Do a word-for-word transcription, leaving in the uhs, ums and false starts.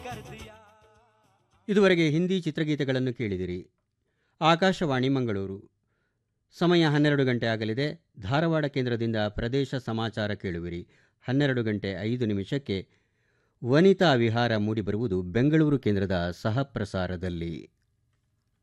ಇದುವರೆಗೆ ಹಿಂದಿ ಚಿತ್ರಗೀತೆಗಳನ್ನು ಕೇಳಿದಿರಿ. ಆಕಾಶವಾಣಿ ಮಂಗಳೂರು. ಸಮಯ ಹನ್ನೆರಡು ಗಂಟೆ ಆಗಲಿದೆ. ಧಾರವಾಡ ಕೇಂದ್ರದಿಂದ ಪ್ರದೇಶ ಸಮಾಚಾರ ಕೇಳುವಿರಿ. ಹನ್ನೆರಡು ಗಂಟೆ ಐದು ನಿಮಿಷಕ್ಕೆ ವನಿತಾ ವಿಹಾರ ಮೂಡಿಬರುವುದು ಬೆಂಗಳೂರು ಕೇಂದ್ರದ ಸಹ ಪ್ರಸಾರದಲ್ಲಿ.